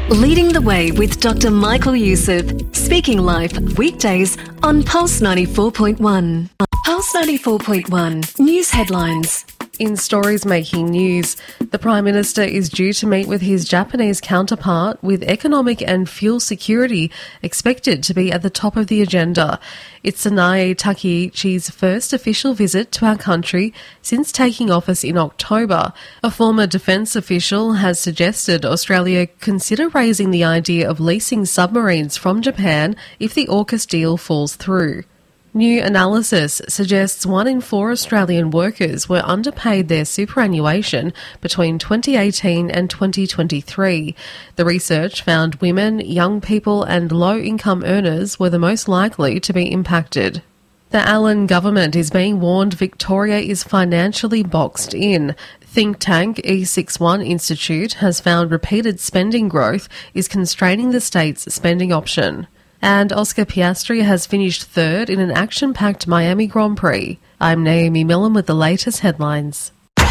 Leading the Way with Dr. Michael Youssef. Speaking live weekdays on Pulse 94.1. Pulse 94.1 News Headlines. In stories making news, the Prime Minister is due to meet with his Japanese counterpart, with economic and fuel security expected to be at the top of the agenda. It's Sanae Takeichi's first official visit to our country since taking office in October. A former defence official has suggested Australia consider raising the idea of leasing submarines from Japan if the AUKUS deal falls through. New analysis suggests 1 in 4 Australian workers were underpaid their superannuation between 2018 and 2023. The research found women, young people and low-income earners were the most likely to be impacted. The Allen government is being warned Victoria is financially boxed in. Think tank E61 Institute has found repeated spending growth is constraining the state's spending option. And Oscar Piastri has finished third in an action-packed Miami Grand Prix. I'm Naomi Millen with the latest headlines.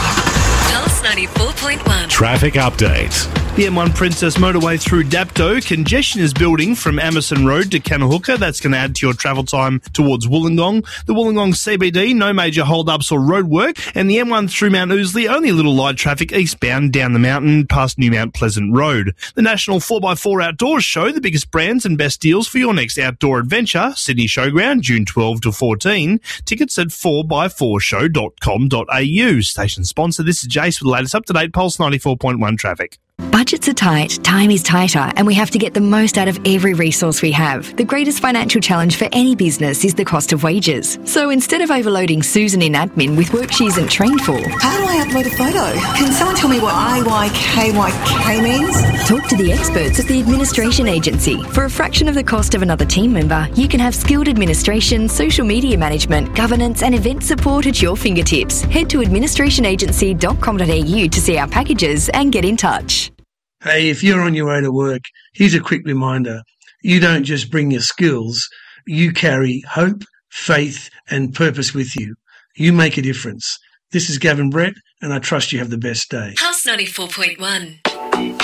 Pulse 94.1. Traffic update. The M1 Princess motorway through Dapto. Congestion is building from Emerson Road to Kanahooka. That's going to add to your travel time towards Wollongong. The Wollongong CBD, no major hold-ups or roadwork. And the M1 through Mount Ousley, only a little light traffic eastbound down the mountain past New Mount Pleasant Road. The National 4x4 Outdoors Show, the biggest brands and best deals for your next outdoor adventure. Sydney Showground, June 12 to 14. Tickets at 4x4show.com.au. Station sponsor, this is Jace with the latest up-to-date Pulse 94.1 traffic. Budgets are tight, time is tighter, and we have to get the most out of every resource we have. The greatest financial challenge for any business is the cost of wages. So instead of overloading Susan in admin with work she isn't trained for... How do I upload a photo? Can someone tell me what IYKYK means? Talk to the experts at the Administration Agency. For a fraction of the cost of another team member, you can have skilled administration, social media management, governance and event support at your fingertips. Head to administrationagency.com.au to see our packages and get in touch. Hey, if you're on your way to work, here's a quick reminder. You don't just bring your skills, you carry hope, faith and purpose with you. You make a difference. This is Gavin Brett and I trust you have the best day. Pulse 94.1.